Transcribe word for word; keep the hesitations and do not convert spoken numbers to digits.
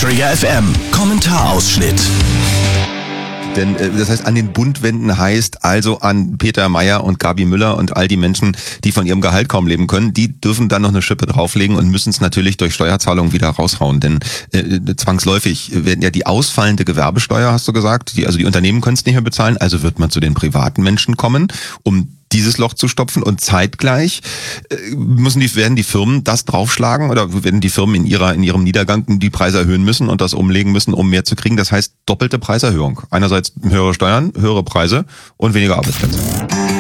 Trigger F M, Kommentarausschnitt. Denn äh, das heißt, an den Bund wenden heißt also an Peter Mayer und Gabi Müller und all die Menschen, die von ihrem Gehalt kaum leben können, die dürfen dann noch eine Schippe drauflegen und müssen es natürlich durch Steuerzahlungen wieder raushauen. Denn äh, zwangsläufig werden ja die ausfallende Gewerbesteuer, hast du gesagt, die, also die Unternehmen können es nicht mehr bezahlen, also wird man zu den privaten Menschen kommen, um dieses Loch zu stopfen, und zeitgleich äh, müssen die, werden die Firmen das draufschlagen oder werden die Firmen in ihrer in ihrem Niedergang die Preise erhöhen müssen und das umlegen müssen, um mehr zu kriegen. Das heißt doppelte Preiserhöhung. Einerseits höhere Steuern, höhere Preise und weniger Arbeitsplätze.